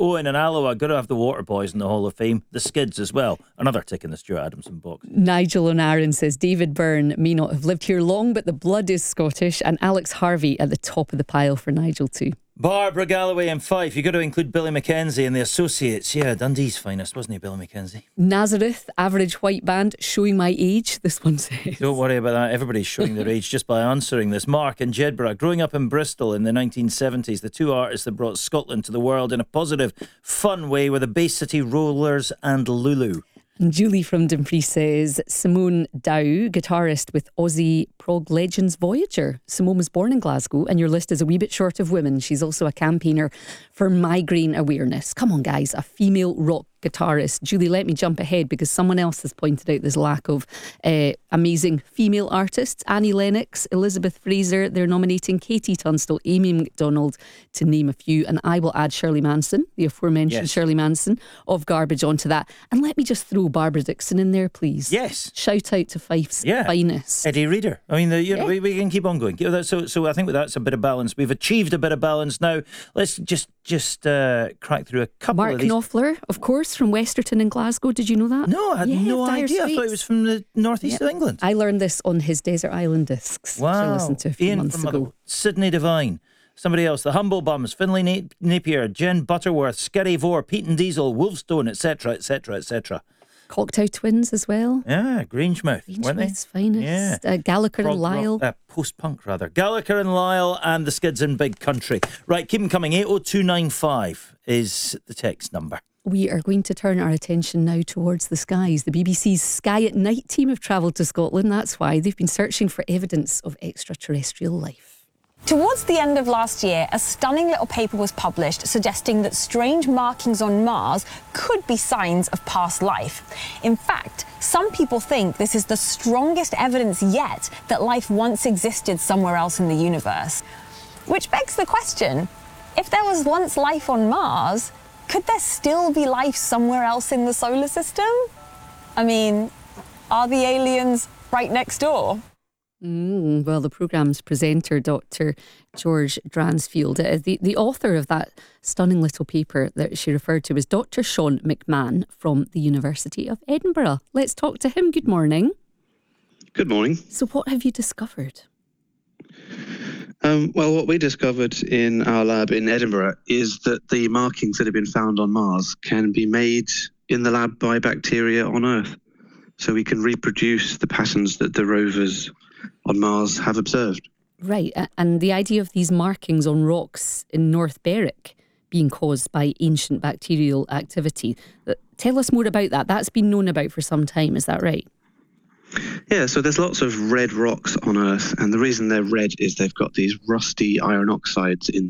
Owen and Alloa, got to have the Water Boys in the Hall of Fame. The Skids as well. Another tick in the Stuart Adamson box. Nigel O'Naran says David Byrne may not have lived here long, but the blood is Scottish. And Alex Harvey at the top of the pile for Nigel too. Barbara Galloway and Fife. You've got to include Billy Mackenzie and the Associates. Yeah, Dundee's finest, wasn't he, Billy Mackenzie? Nazareth, average white band, showing my age, this one says. Don't worry about that. Everybody's showing their age just by answering this. Mark and Jedburgh. Growing up in Bristol in the 1970s, the two artists that brought Scotland to the world in a positive, fun way were the Bay City Rollers and Lulu. And Julie from Dumfries says Simone Dow, guitarist with Aussie prog legends Voyager. Simone was born in Glasgow, and your list is a wee bit short of women. She's also a campaigner for migraine awareness. Come on, guys, a female rock guitarist. Julie, let me jump ahead because someone else has pointed out this lack of amazing female artists. Annie Lennox, Elizabeth Fraser. They're nominating Katie Tunstall, Amy McDonald, to name a few. And I will add Shirley Manson, the aforementioned Shirley Manson of Garbage, onto that. And let me just throw Barbara Dixon in there, please. Yes. Shout out to Fife's finest. Eddie Reader. I mean, we can keep on going. So I think that's a bit of balance. We've achieved a bit of balance now. Let's just crack through a couple Mark of these. Knopfler, of course, from Westerton in Glasgow. Did you know that? No, I had no Dire idea. I thought it was from the northeast of England. I learned this on his Desert Island discs, which I listened to a few months ago. Sydney Devine. Somebody else, the Humble Bums, Finlay Napier, Jen Butterworth, Skerry Vore, Pete and Diesel, Wolfstone, etc., etc., etc. Cocktail Twins as well. Yeah, Grangemouth, weren't they? Finest. Yeah. Gallagher and Lyle. Post-punk, rather. Gallagher and Lyle and the Skids in Big Country. Right, keep them coming. 80295 is the text number. We are going to turn our attention now towards the skies. The BBC's Sky at Night team have travelled to Scotland. That's why they've been searching for evidence of extraterrestrial life. Towards the end of last year, a stunning little paper was published suggesting that strange markings on Mars could be signs of past life. In fact, some people think this is the strongest evidence yet that life once existed somewhere else in the universe. Which begs the question, if there was once life on Mars, could there still be life somewhere else in the solar system? I mean, are the aliens right next door? Well, the programme's presenter, Dr. George Dransfield, the author of that stunning little paper that she referred to, is Dr. Sean McMahon from the University of Edinburgh. Let's talk to him. Good morning. Good morning. So what have you discovered? Well, what we discovered in our lab in Edinburgh is that the markings that have been found on Mars can be made in the lab by bacteria on Earth. So we can reproduce the patterns that the rovers on Mars have observed. Right, and the idea of these markings on rocks in North Berwick being caused by ancient bacterial activity. Tell us more about that. That's been known about for some time, is that right? Yeah, so there's lots of red rocks on Earth, and the reason they're red is they've got these rusty iron oxides in